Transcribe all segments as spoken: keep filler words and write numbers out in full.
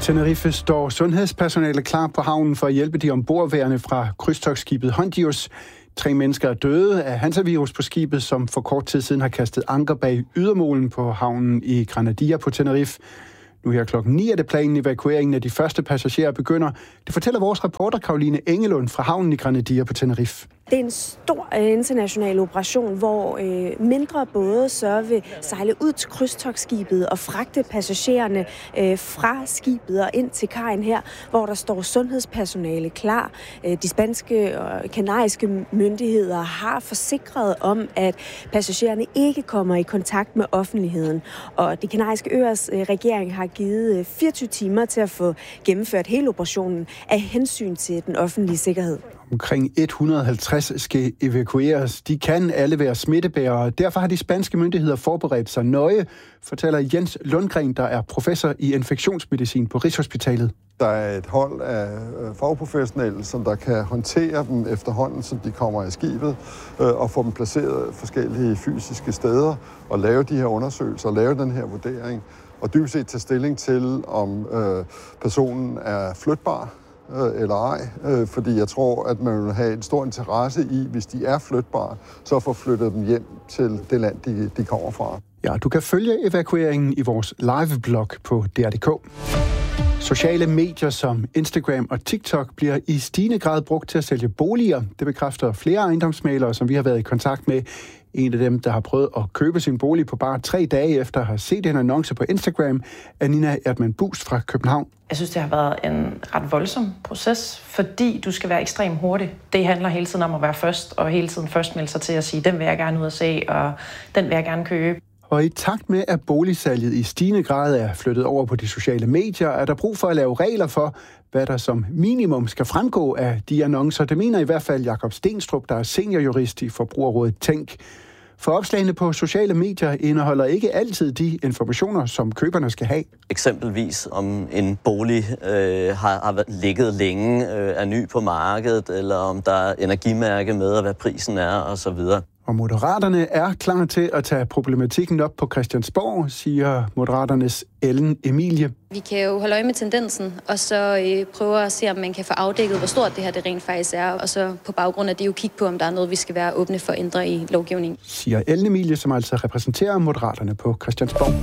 Tenerife står sundhedspersonale klar på havnen for at hjælpe de ombordværende fra krydstogtskibet Hondius. Tre mennesker er døde af hantavirus på skibet, som for kort tid siden har kastet anker bag ydermolen på havnen i Granadilla på Tenerife. Nu her klokken ni er det planen, evakueringen af de første passagerer begynder. Det fortæller vores reporter Caroline Engelund fra havnen i Granadilla på Tenerife. Det er en stor øh, international operation, hvor øh, mindre både så vil sejle ud til krydstogtskibet og fragte passagererne øh, fra skibet og ind til kajen her, hvor der står sundhedspersonale klar. Øh, de spanske og kanariske myndigheder har forsikret om, at passagererne ikke kommer i kontakt med offentligheden. Og de kanariske øers øh, regering har givet øh, fireogtyve timer til at få gennemført hele operationen af hensyn til den offentlige sikkerhed. Omkring et hundrede og halvtreds skal evakueres. De kan alle være smittebærere. Derfor har de spanske myndigheder forberedt sig nøje, fortæller Jens Lundgren, der er professor i infektionsmedicin på Rigshospitalet. Der er et hold af fagprofessionelle, som der kan håndtere dem efterhånden, som de kommer af skibet, og få dem placeret forskellige fysiske steder, og lave de her undersøgelser, og lave den her vurdering, og dybest set tage stilling til, om øh, personen er flytbar eller ej, fordi jeg tror, at man vil have en stor interesse i, hvis de er flytbare, så få flyttet dem hjem til det land, de, de kommer fra. Ja, du kan følge evakueringen i vores live-blog på D R punktum d k. Sociale medier som Instagram og TikTok bliver i stigende grad brugt til at sælge boliger. Det bekræfter flere ejendomsmæglere, som vi har været i kontakt med. En af dem, der har prøvet at købe sin bolig på bare tre dage efter at have set en annonce på Instagram, er Nina Erdmann Bust fra København. Jeg synes, det har været en ret voldsom proces, fordi du skal være ekstremt hurtig. Det handler hele tiden om at være først, og hele tiden først melde sig til at sige, den vil jeg gerne ud og se, og den vil jeg gerne købe. Og i takt med, at boligsalget i stigende grad er flyttet over på de sociale medier, er der brug for at lave regler for, hvad der som minimum skal fremgå af de annoncer. Det mener i hvert fald Jakob Stenstrup, der er seniorjurist i Forbrugerrådet Tænk. For opslagene på sociale medier indeholder ikke altid de informationer, som køberne skal have. Eksempelvis om en bolig øh, har, har ligget længe, øh, er ny på markedet, eller om der er energimærke med, og hvad prisen er, osv. Og Moderaterne er klar til at tage problematikken op på Christiansborg, siger Moderaternes Ellen Emilie. Vi kan jo holde øje med tendensen, og så øh, prøve at se, om man kan få afdækket, hvor stort det her det rent faktisk er, og så på baggrund af det jo kigge på, om der er noget, vi skal være åbne for at ændre i lovgivningen. Siger Ellen Emilie, som altså repræsenterer Moderaterne på Christiansborg.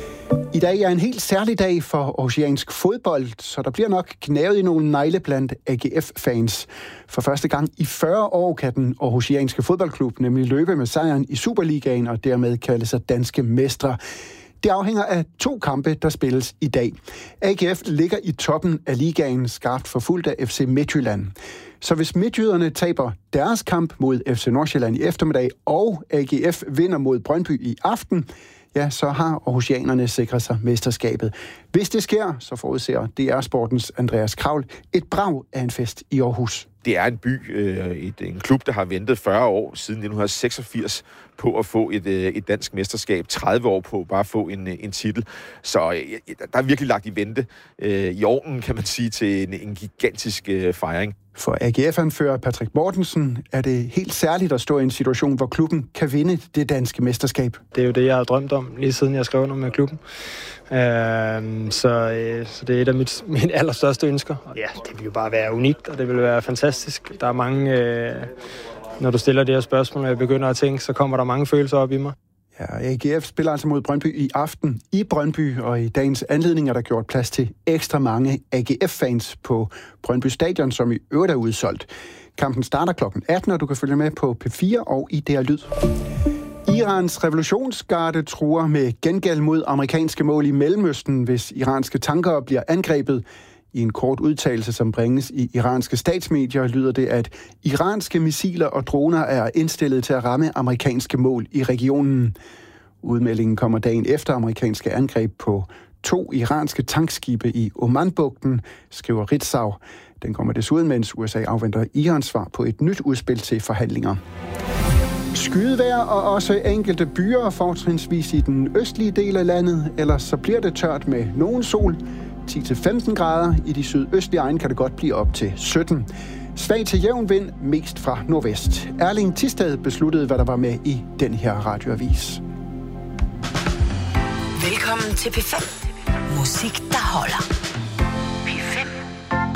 I dag er en helt særlig dag for aarhusiansk fodbold, så der bliver nok gnavet i nogle negle blandt A G F-fans. For første gang i fyrre år kan den aarhusianske fodboldklub nemlig løbe med sejren i Superligaen og dermed kalde sig danske mestre. Det afhænger af to kampe, der spilles i dag. A G F ligger i toppen af ligaen, skarpt forfulgt af F C Midtjylland. Så hvis midtjyderne taber deres kamp mod F C Nordsjælland i eftermiddag, og A G F vinder mod Brøndby i aften, ja, så har aarhusianerne sikret sig mesterskabet. Hvis det sker, så forudser D R Sportens Andreas Kravl et brag af en fest i Aarhus. Det er en by, et, en klub, der har ventet fyrre år siden nitten seksogfirs på at få et, et dansk mesterskab, tredive år på bare at få en, en titel. Så der er virkelig lagt i vente i ovnen, kan man sige, til en, en gigantisk fejring. For A G F-anfører Patrick Mortensen er det helt særligt at stå i en situation, hvor klubben kan vinde det danske mesterskab. Det er jo det, jeg har drømt om, lige siden jeg skrev under med klubben. Uh, så, uh, så det er et af mit, mine allerstørste ønsker. Ja, det vil jo bare være unikt, og det vil være fantastisk. Der er mange, uh, når du stiller det her spørgsmål, og jeg begynder at tænke, så kommer der mange følelser op i mig. Ja, A G F spiller altså mod Brøndby i aften i Brøndby, og i dagens anledning er der gjort plads til ekstra mange A G F-fans på Brøndby Stadion, som i øvrigt er udsolgt. Kampen starter klokken atten, og du kan følge med på P fire og i D R Lyd. Irans revolutionsgarde truer med gengæld mod amerikanske mål i Mellemøsten, hvis iranske tankere bliver angrebet. I en kort udtalelse, som bringes i iranske statsmedier, lyder det, at iranske missiler og droner er indstillet til at ramme amerikanske mål i regionen. Udmeldingen kommer dagen efter amerikanske angreb på to iranske tankskibe i Omanbugten, skriver Ritzau. Den kommer desuden, mens U S A afventer Irans svar på et nyt udspil til forhandlinger. Skydevejr og også enkelte byer, fortrinsvis i den østlige del af landet, ellers så bliver det tørt med nogen sol. ti til femten grader. I de sydøstlige egne kan det godt blive op til sytten. Svag til jævn vind, mest fra nordvest. Erling Thisted besluttede, hvad der var med i den her radioavis. Velkommen til P fem. Musik, der holder.